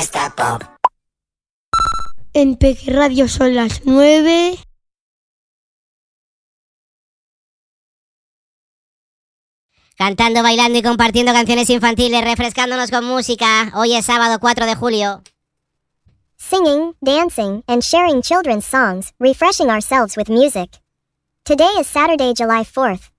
fiesta pop. En Peque Radio son las 9. Cantando, bailando y compartiendo canciones infantiles, refrescándonos con música. Hoy es sábado 4 de julio. Singing, dancing, and sharing children's songs, refreshing ourselves with music. Today is Saturday, July 4th.